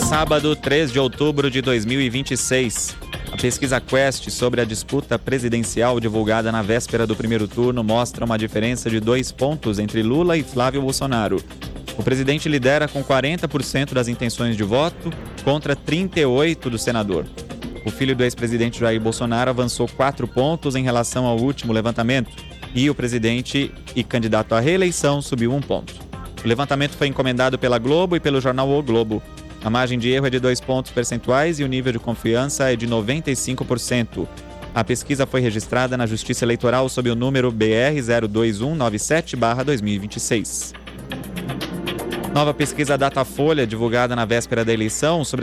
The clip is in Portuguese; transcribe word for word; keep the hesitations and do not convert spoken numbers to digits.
Sábado, três de outubro de dois mil e vinte e seis. A pesquisa Quest sobre a disputa presidencial divulgada na véspera do primeiro turno mostra uma diferença de dois pontos entre Lula e Flávio Bolsonaro. O presidente lidera com quarenta por cento das intenções de voto contra trinta e oito por cento do senador. O filho do ex-presidente Jair Bolsonaro avançou quatro pontos em relação ao último levantamento e o presidente e candidato à reeleição subiu um ponto. O levantamento foi encomendado pela Globo e pelo jornal O Globo. A margem de erro é de dois pontos percentuais e o nível de confiança é de noventa e cinco por cento. A pesquisa foi registrada na Justiça Eleitoral sob o número B R zero dois um nove sete barra dois mil e vinte e seis. Nova pesquisa Datafolha, divulgada na véspera da eleição, sobre